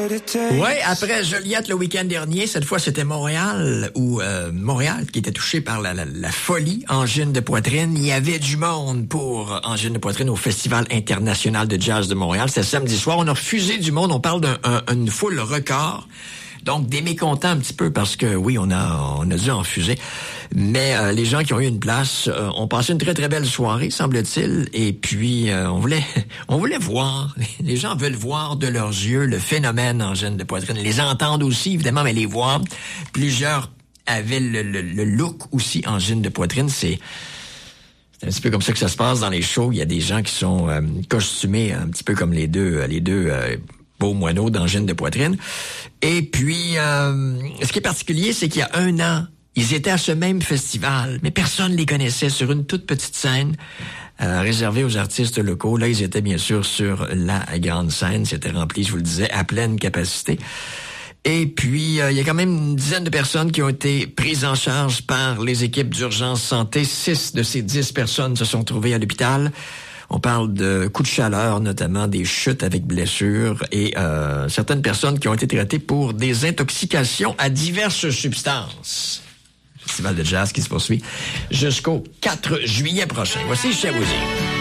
Oui, après Joliette le week-end dernier, cette fois c'était Montréal, Montréal qui était touché par la folie angine de poitrine. Il y avait du monde pour angine de poitrine au Festival international de jazz de Montréal. C'était samedi soir. On a refusé du monde. On parle d'une foule record. Donc, des mécontents un petit peu parce que, oui, on a dû en refuser. Mais les gens qui ont eu une place ont passé une très, très belle soirée, semble-t-il. Et puis, on voulait voir, les gens veulent voir de leurs yeux le phénomène angine de poitrine. Les entendre aussi, évidemment, mais les voir. Plusieurs avaient le look aussi angine de poitrine. C'est un petit peu comme ça que ça se passe dans les shows. Il y a des gens qui sont costumés un petit peu comme les deux beaux moineaux d'angine de poitrine. Et puis, ce qui est particulier, c'est qu'il y a 1 an, ils étaient à ce même festival, mais personne ne les connaissait sur une toute petite scène réservée aux artistes locaux. Là, ils étaient bien sûr sur la grande scène. C'était rempli, je vous le disais, à pleine capacité. Et puis, il y a quand même une dizaine de personnes qui ont été prises en charge par les équipes d'urgence santé. 6 de ces 10 personnes se sont trouvées à l'hôpital. On parle de coups de chaleur, notamment des chutes avec blessures et certaines personnes qui ont été traitées pour des intoxications à diverses substances. Festival de jazz qui se poursuit jusqu'au 4 juillet prochain. Voici Chavoisier.